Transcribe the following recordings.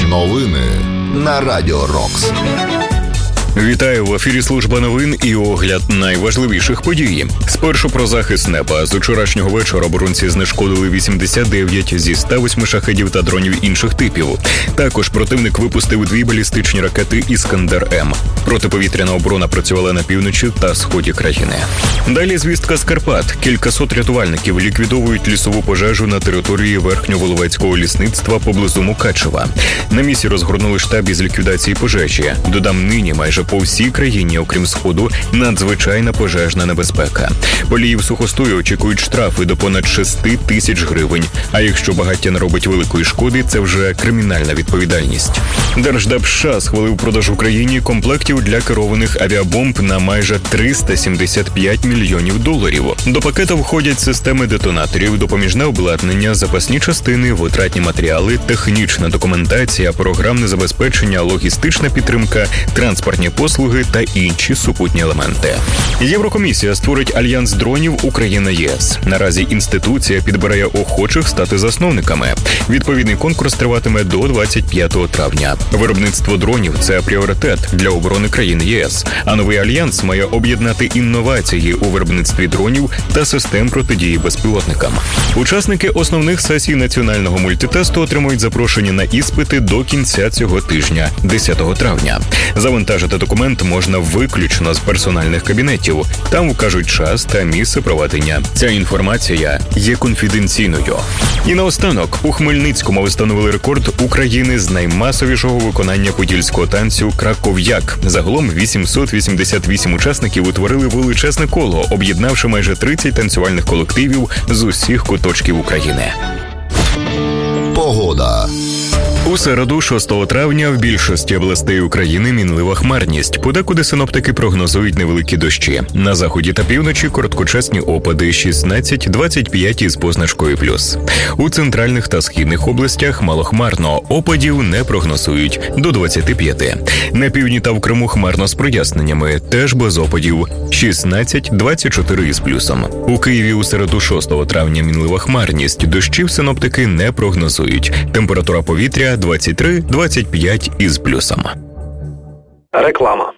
Новини на Радіо Рокс. Вітаю, в ефірі служба новин і огляд найважливіших подій. Спершу про захист неба. З вчорашнього вечора оборонці знешкодили 89 зі 108 шахедів та дронів інших типів. Також противник випустив 2 балістичні ракети «Іскандер-М». Протиповітряна оборона працювала на півночі та сході країни. Далі звістка з Карпат. Кількасот рятувальників ліквідовують лісову пожежу на території Верхньоволовецького лісництва поблизу Мукачева. На місці розгорнули штаб із ліквідації пожежі. Додам, нині майже по всій країні, окрім Сходу, надзвичайна пожежна небезпека. Поліїв сухостою очікують штрафи до понад 6 тисяч гривень. А якщо багаття наробить великої шкоди, це вже кримінальна відповідальність. Держдеп США схвалив продаж Україні комплектів для керованих авіабомб на майже 375 мільйонів доларів. До пакету входять системи детонаторів, допоміжне обладнання, запасні частини, витратні матеріали, технічна документація, програмне забезпечення, логістична підтримка, транспортні послуги та інші супутні елементи. Єврокомісія створить альянс дронів Україна-ЄС. Наразі інституція підбирає охочих стати засновниками. Відповідний конкурс триватиме до 25 травня. Виробництво дронів – це пріоритет для оборони країн ЄС. А новий альянс має об'єднати інновації у виробництві дронів та систем протидії безпілотникам. Учасники основних сесій національного мультитесту отримують запрошення на іспити до кінця цього тижня, 10 травня. Завантажити документ можна виключно з персональних кабінетів. Там вкажуть час та місце проведення. Ця інформація є конфіденційною. І наостанок, у Хмельницькому встановили рекорд України з наймасовішого виконання подільського танцю «Краков'як». Загалом 888 учасників утворили величезне коло, об'єднавши майже 30 танцювальних колективів з усіх куточків України. Погода. У середу, 6 травня, в більшості областей України мінлива хмарність. Подекуди синоптики прогнозують невеликі дощі. На заході та півночі короткочасні опади 16-25 із позначкою плюс. У центральних та східних областях малохмарно, опадів не прогнозують до 25. На півдні та в Криму хмарно з проясненнями, теж без опадів 16-24 із плюсом. У Києві у середу, 6 травня, мінлива хмарність. Дощів синоптики не прогнозують. Температура повітря 23-25 із плюсом. Реклама.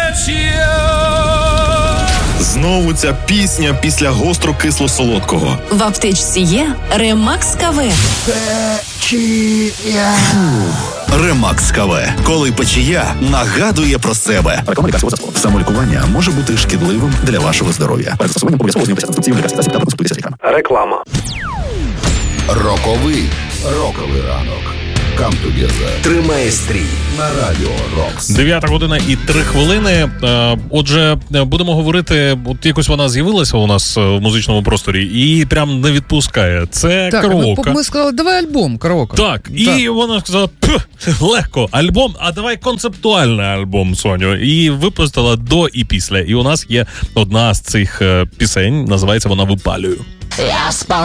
Знову ця пісня після гостро-кисло-солодкого. В аптечці є Ремакс КВ. Ремакс КВ. Коли печія нагадує про себе. Реклама лікарського засобу. Самолікування може бути шкідливим для вашого здоров'я. Перед застосуванням обов'язково ознайомитися з інструкцією лікарських засобів та консультуйтеся з лікарем. Реклама. Роковий ранок. Come together. Тримає стрій На Радіо Рокс. 9:01. Отже, будемо говорити, от якось вона з'явилася у нас в музичному просторі і прям не відпускає. Це караоке. Ми сказали, давай альбом, караоке. Так, і вона сказала, легко, альбом, а давай концептуальний альбом, Соню. І випустила до і після. І у нас є одна з цих пісень, називається вона «Випалюю».